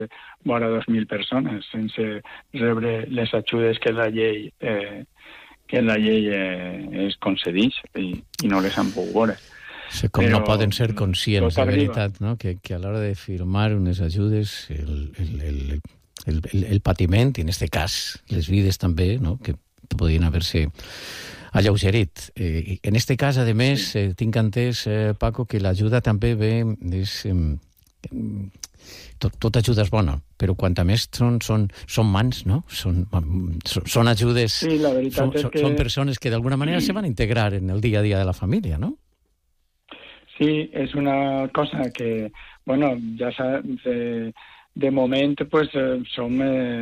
vora 2.000 persones sense rebre les ajudes que la llei es concedeix i no les han pogut veure. Sí, com però no poden ser conscients de arriba. veritat, no? Que a l'hora de firmar unes ajudes el patiment, i en aquest cas les vides també, no? Que podien haver-se alleugerit. En aquest cas, a més, tinc entès, Paco, que l'ajuda també ve... Tot ajuda és bona, però quanta més són mans, no? Són ajudes... Sí, la veritat és que... Són persones que d'alguna manera se van a integrar en el dia a dia de la família, no? Sí, és una cosa que, bueno, ja saps, de moment pues, som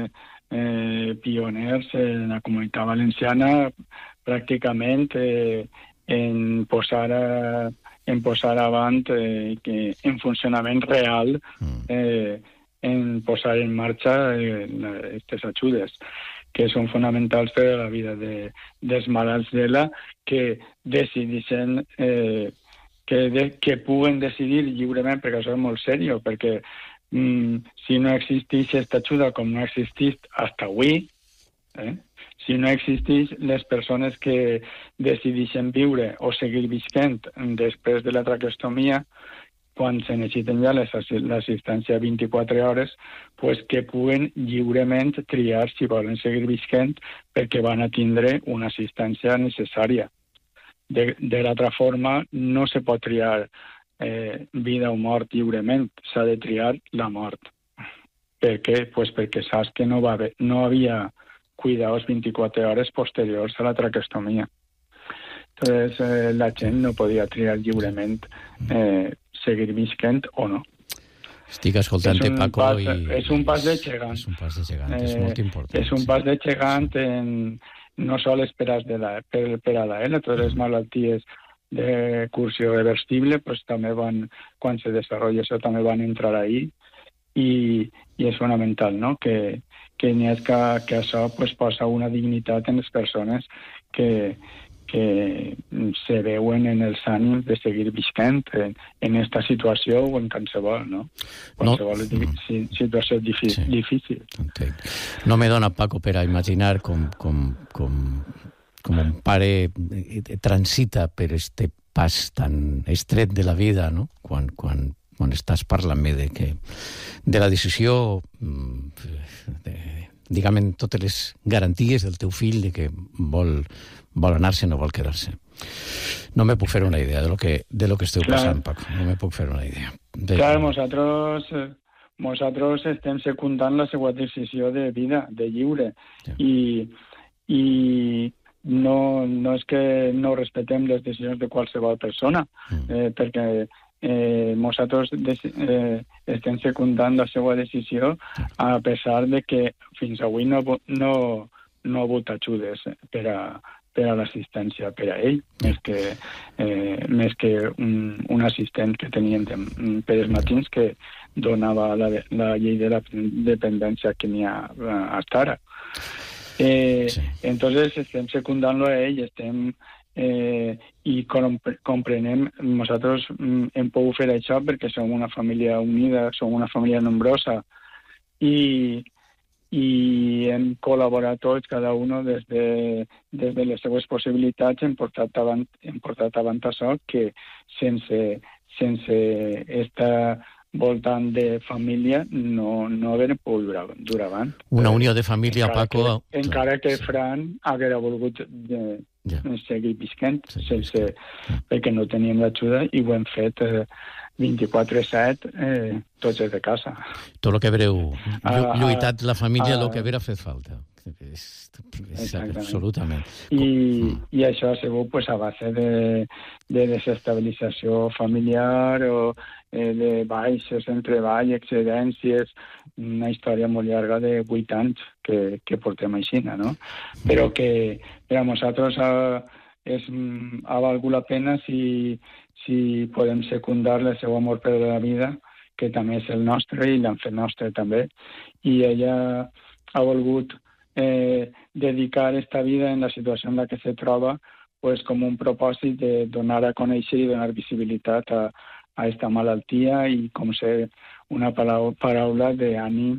pioners en la Comunitat Valenciana pràcticament en posar avant que en funcionament real en posar en marxa aquestes ajudes que són fonamentals per a la vida dels malalts d'ELA que decideixen que puguen decidir lliurement, perquè això és molt seriós, perquè si no existeix aquesta ajuda com no ha existit fins avui, si no existeix les persones que decideixen viure o seguir visquent després de la traqueostomia, quan se necessiten ja l'assistència 24 hores, pues que puguen lliurement triar si volen seguir visquent perquè van a tindre una assistència necessària. De l'altra forma, no se pot triar vida o mort lliurement, s'ha de triar la mort. Per què? Pues perquè saps que no havia cuidados 24 hores posteriors a la traqueostomia. Entonces, la gent no podia triar lliurement seguir visquent o no. Estic escoltant-te, Paco, és un pas de gegant. És un pas de gegant, és molt important. És un pas de gegant no sols per a l'ELA, totes les malalties de curs irreversible, pues, també quan se desenvolupa això, també van entrar ahí, i és fonamental, no? Que n'hi ha que això pues, posa una dignitat en les persones que se veuen en els ànims de seguir visquent en aquesta situació o en qualsevol, no? Qualsevol situació difícil. Entenc. No me dona, Paco, per a imaginar com un pare transita per este pas tan estret de la vida, no? Quan estàs parlant-me de la decisió, diguem, totes les garanties del teu fill de que vol anar-se, no vol quedar-se. No me puc fer una idea de lo que esteu passant, Paco. No me puc fer una idea. Clar, nosaltres estem secundant la seva decisió de vida, de lliure. Ja. I no és que no respetem les decisions de qualsevol persona, perquè nosaltres estem secundant la seva decisió a pesar de que fins avui no ha hagut ajudes per a l'assistència per a ell, més que un assistent que teníem per els matins que donava la llei de la dependència que n'hi ha hasta ara. Entonces estem secundant-lo a ell, i comprenem, nosaltres hem pogut fer això perquè som una família unida, som una família nombrosa, i hem col·laborat tots, cada un des de les seves possibilitats, hem portat avant això que sense estar voltant de família no haver pogut durar avant. Una unió de família, Paco... Encara que Fran haguera volgut seguir visquent, perquè no teníem l'ajuda i ho hem fet 24/7 tots des de casa. Tot el que haureu lluitat la família, el que haurà fet falta. Absolutament. I això ha sigut pues, a base de desestabilització familiar o de baixes en treball, excedències, una història molt llarga de 8 anys que portem així, no? Però que per a nosaltres ha valgut la pena si podem secundar el seu amor per la vida, que també és el nostre i l'han fet nostre també. I ella ha volgut dedicar esta vida en la situació en la que se troba pues, com un propòsit de donar a conèixer i donar visibilitat a esta malaltia i com ser una paraula d'ànim